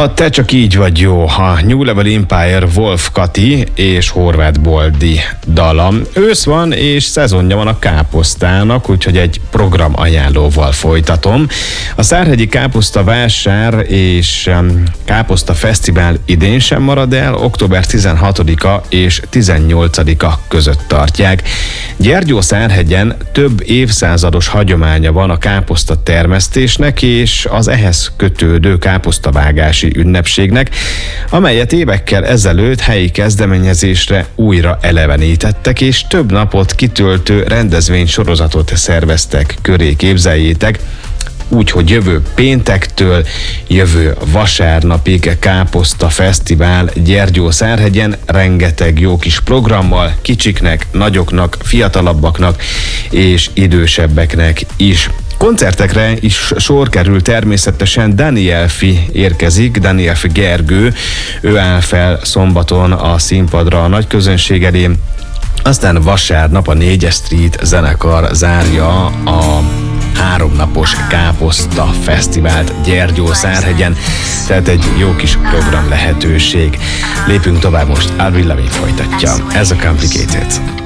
Te csak így vagy jó, a New Level Empire Wolf Kati és Horváth Boldi dala. Ősz van és szezonja van a káposztának, úgyhogy egy program ajánlóval folytatom. A Szárhegyi Káposzta Vásár és Káposzta Fesztivál idén sem marad el, október 16-a és 18-a között tartják. Gyergyószárhegyen több évszázados hagyománya van a káposzta termesztésnek és az ehhez kötődő káposztavágási ünnepségnek, amelyet évekkel ezelőtt helyi kezdeményezésre újra elevenítettek, és több napot kitöltő rendezvénysorozatot szerveztek köré, képzeljétek, úgyhogy jövő péntektől jövő vasárnapig Káposzta Fesztivál Gyergyószárhegyen rengeteg jó kis programmal, kicsiknek, nagyoknak, fiatalabbaknak és idősebbeknek is. Koncertekre is sor kerül természetesen. Danielfi érkezik, Danielfi Gergő, ő áll fel szombaton a színpadra a nagy közönség elé. Aztán vasárnap a 4 Street zenekar zárja a 3 napos Káposzta Fesztivált Gyergyószárhegyen, tehát egy jó kis program lehetőség. Lépünk tovább most, Avril Lavigne folytatja. Ez a Complicated.